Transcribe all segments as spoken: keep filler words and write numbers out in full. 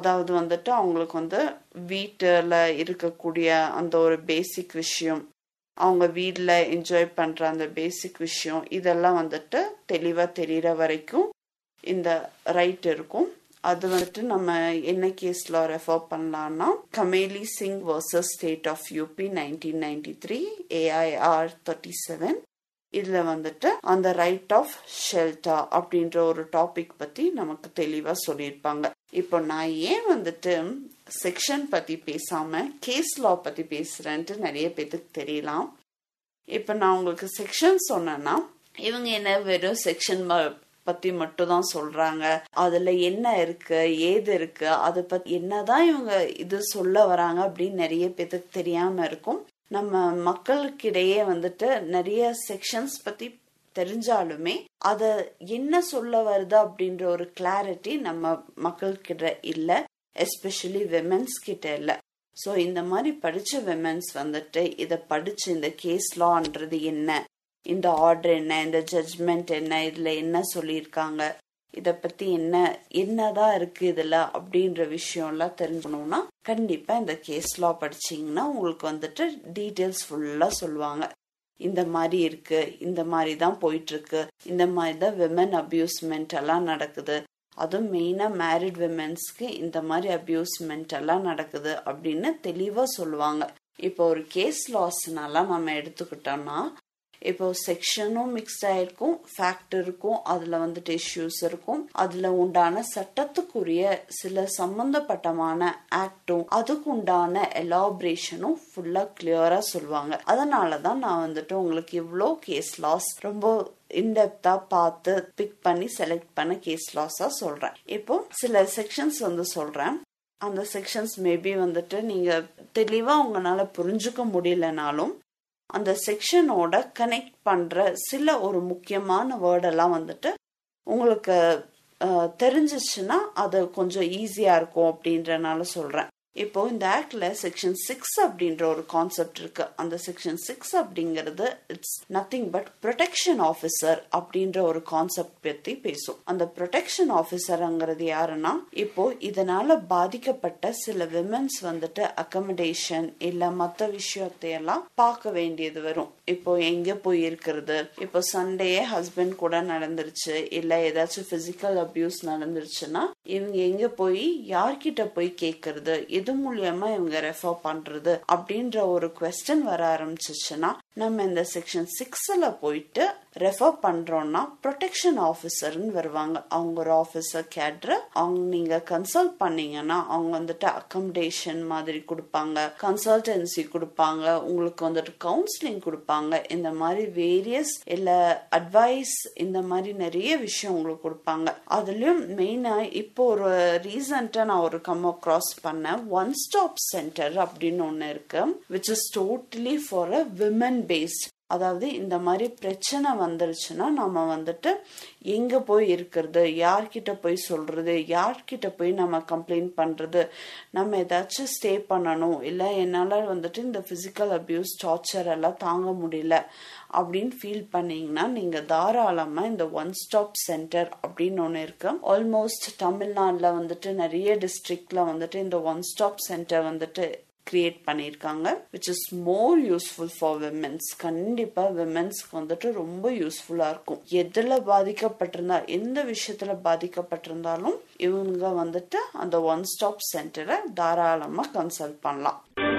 அதாவது வந்துட்டு அவங்களுக்கு வந்து வீட்டுல இருக்கக்கூடிய அந்த ஒரு பேசிக் விஷயம், அவங்க வீட்டில் என்ஜாய் பண்ற அந்த பேசிக் விஷயம், இதெல்லாம் வந்துட்டு தெளிவா தெரியற வரைக்கும் இந்த ரைட் இருக்கும். அது வந்துட்டு நம்ம என்ன கேஸ்ல ரெஃபர் பண்ணலாம்னா, கமேலி Singh versus state of UP nineteen ninety three AIR thirty seven. இதுல வந்துட்டு அந்த ரைட் ஆஃப் ஷெல்டர் அப்படின்ற ஒரு டாபிக் பத்தி நமக்கு தெளிவா சொல்லியிருப்பாங்க. இப்போ நான் ஏன் வந்துட்டு செக்ஷன் பத்தி பேசாம கேஸ் லா பத்தி பேசுறேன்ட்டு நிறைய பேருக்கு தெரியலாம். இப்ப நான் உங்களுக்கு செக்ஷன் சொன்னேன்னா, இவங்க என்ன வெறும் செக்ஷன் பத்தி மட்டும் தான் சொல்றாங்க, அதுல என்ன இருக்கு ஏது இருக்கு அதை பத்தி என்னதான் இவங்க இது சொல்ல வராங்க அப்படின்னு நிறைய பேருக்கு தெரியாம இருக்கும். நம்ம மக்களுக்கிடையே வந்துட்டு நிறைய செக்ஷன்ஸ் பத்தி தெரிஞ்சாலுமே அத என்ன சொல்ல வருது அப்படின்ற ஒரு கிளாரிட்டி நம்ம மக்கள்கிட்ட இல்ல, எஸ்பெஷலி விமென்ஸ் கிட்ட இல்ல. ஸோ இந்த மாதிரி படிச்ச விமென்ஸ் வந்துட்டு இதை படிச்சு இந்த கேஸ் லான்றது என்ன, இந்த ஆர்டர் என்ன, இந்த ஜட்ஜ்மெண்ட் என்ன, இதுல என்ன சொல்லியிருக்காங்க, இத பத்தி என்ன என்னதான் இருக்கு இதுல அப்படின்ற விஷயம் எல்லாம் தெரிஞ்சுக்கணும்னா கண்டிப்பா இந்த கேஸ் லா படிச்சீங்கன்னா உங்களுக்கு வந்துட்டு டீட்டெயில்ஸ் ஃபுல்லா சொல்லுவாங்க. இந்த மாதிரி இருக்கு, இந்த மாதிரி தான் போயிட்டு இருக்கு, இந்த மாதிரி தான் விமன் அபியூஸ்மெண்ட் எல்லாம் நடக்குது, அதுவும் மெயினா மேரிட் விமென்ஸ்க்கு இந்த மாதிரி அபியூஸ்மெண்ட் எல்லாம் நடக்குது அப்படின்னு தெளிவா சொல்லுவாங்க. இப்போ ஒரு கேஸ் லாஸ்னால நம்ம எடுத்துக்கிட்டோம்னா, இப்போ செக்ஷனும் மிக்ஸ்ட் ஆயிருக்கும், ஃபேக்ட் இருக்கும், அதுல வந்துட்டு இஷ்யூஸ் இருக்கும், அதுல உண்டான சட்டத்துக்குரிய சில சம்பந்தப்பட்டமான ஆக்டும் அதுக்கு உண்டான எலாபரேஷனும் ஃபுல்லா கிளியரா சொல்லுவாங்க. அதனாலதான் நான் வந்துட்டு உங்களுக்கு இவ்வளோ கேஸ் லாஸ் ரொம்ப இன்டெப்தா பார்த்து பிக் பண்ணி செலக்ட் பண்ண கேஸ் லாஸா சொல்றேன். இப்போ சில செக்ஷன்ஸ் வந்து சொல்றேன். அந்த செக்ஷன்ஸ் மேபி வந்துட்டு நீங்க தெளிவா உங்களால புரிஞ்சுக்க முடியலனாலும் அந்த செக்ஷனோட கனெக்ட் பண்ற சில ஒரு முக்கியமான வேர்டெல்லாம் வந்துட்டு உங்களுக்கு தெரிஞ்சிச்சுன்னா அது கொஞ்சம் ஈஸியா இருக்கும் அப்படின்றனால சொல்றேன். இப்போ இந்த ஆக்ட்ல செக்ஷன் சிக்ஸ் அப்படின்ற ஒரு கான்செப்ட் இருக்கு. அந்த செக்ஷன் சிக்ஸ் அப்படிங்கிறது it's nothing but protection officer அப்படின்ற ஒரு கான்செப்ட் பத்தி பேசும். அந்த ப்ரொடெக்ஷன் ஆஃபீஸர்ங்கிறது யாருன்னா, இப்போ இதனால பாதிக்கப்பட்ட சில விமென்ஸ் வந்துட்டு அக்கமடேஷன் இல்ல மற்ற விஷயத்தையெல்லாம் பார்க்க வேண்டியது வரும். இப்போ எங்க போய் இருக்கிறது, இப்போ சண்டே ஹஸ்பண்ட் கூட நடந்துருச்சு, இல்ல ஏதாச்சும் பிசிக்கல் அபியூஸ் நடந்துருச்சுன்னா இவங்க எங்க போய் யார்கிட்ட போய் கேட்கறது, இது மூலியமா இவங்க ரெஃபர் பண்றது அப்படின்ற ஒரு குவெஸ்டன் வர ஆரம்பிச்சிச்சுன்னா நம்ம இந்த செக்ஷன் சிக்ஸ்ல போயிட்டு ரெஃபர் பண்றோம்னா ப்ரொடெக்ஷன் ஆஃபீஸர்னு வருவாங்க. அவங்க ஒரு ஆஃபீஸர் கேட்ரு, அவங்க நீங்க கன்சல்ட் பண்ணீங்கன்னா அவங்க வந்துட்டு அக்கமடேஷன் மாதிரி கொடுப்பாங்க, கன்சல்டன்சி கொடுப்பாங்க, உங்களுக்கு வந்துட்டு கவுன்சிலிங் கொடுப்பாங்க, இந்த மாதிரி வேரியஸ் இல்ல அட்வைஸ், இந்த மாதிரி நிறைய விஷயம் உங்களுக்கு கொடுப்பாங்க. அதுலயும் மெயினா இப்போ ஒரு ரீசன்ட்டா நான் ஒரு கம் அக்ராஸ் பண்ண ஒன் ஸ்டாப் சென்டர் அப்படின்னு ஒண்ணு இருக்கு, which is totally for a women based. அதாவது இந்த மாதிரி பிரச்சனை வந்துருச்சுன்னா நம்ம வந்துட்டு எங்க போய் இருக்கிறது, யார்கிட்ட போய் சொல்றது, யார்கிட்ட போய் நம்ம கம்ப்ளைண்ட் பண்றது, நம்ம ஏதாச்சும் ஸ்டே பண்ணணும், இல்ல என்னால வந்துட்டு இந்த பிசிக்கல் அபியூஸ் டார்ச்சர் எல்லாம் தாங்க முடியல அப்படின்னு ஃபீல் பண்ணீங்கன்னா நீங்க தாராளமா இந்த ஒன் ஸ்டாப் சென்டர் அப்படின்னு ஒண்ணு இருக்கு. ஆல்மோஸ்ட் தமிழ்நாடுல வந்துட்டு நிறைய டிஸ்ட்ரிக்ட்ல வந்துட்டு இந்த ஒன் ஸ்டாப் சென்டர் வந்துட்டு கிரியேட் பண்ணிருக்காங்க, which is more useful for women's. கண்டிப்பா விமென்ஸ்க்கு வந்துட்டு ரொம்ப யூஸ்ஃபுல்லா இருக்கும். எதுல பாதிக்கப்பட்டிருந்தா எந்த விஷயத்துல பாதிக்கப்பட்டிருந்தாலும் இவங்க வந்துட்டு அந்த ஒன் ஸ்டாப் சென்டரை தாராளமா கன்சல்ட் பண்ணலாம்.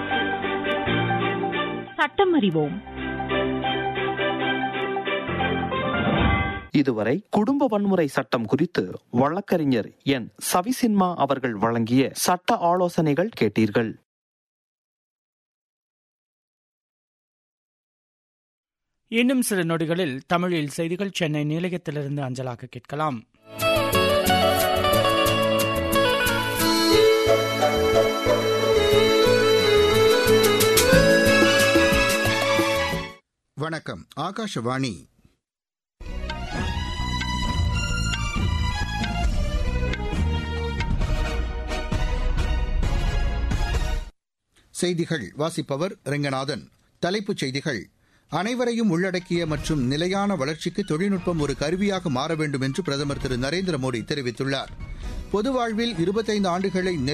சட்டம் அறிவோம். இதுவரை குடும்ப வன்முறை சட்டம் குறித்து வழக்கறிஞர் என் சவிசின்மா அவர்கள் வழங்கிய சட்ட ஆலோசனைகள் கேட்டீர்கள். இன்னும் சில நொடிகளில் தமிழில் செய்திகள் சென்னை நிலையத்திலிருந்து அஞ்சலாக கேட்கலாம். வணக்கம், ஆகாஷவாணி. செய்திகள் வாசிப்பவர் ரெங்கநாதன். தலைப்புச் செய்திகள்: அனைவரையும் உள்ளடக்கிய மற்றும் நிலையான வளர்ச்சிக்கு தொழில்நுட்பம் ஒரு கருவியாக மாற வேண்டும் என்று பிரதமர் திரு நரேந்திர மோடி தெரிவித்துள்ளார். பொது வாழ்வில் இருபத்தைந்து ஆண்டுகளை